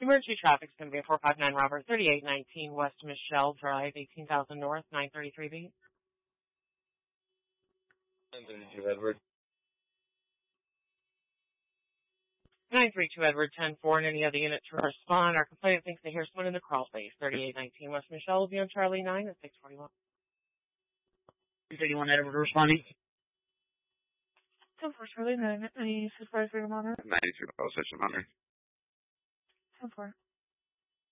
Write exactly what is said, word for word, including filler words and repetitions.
Emergency traffic is going to be a four five nine Robert, thirty-eight nineteen West Michelle Drive, eighteen thousand North, nine thirty-three B. nine thirty-two Edward. nine three two Edward, ten four, and any other unit to respond. Our complainant thinks they hear someone in the crawl space. thirty-eight nineteen West Michelle will be on Charlie nine at six forty-one. six eighty-one Edward responding. ten four Charlie nine, any supervisor monitor? ninety-two, I'll switch the monitor. ten four.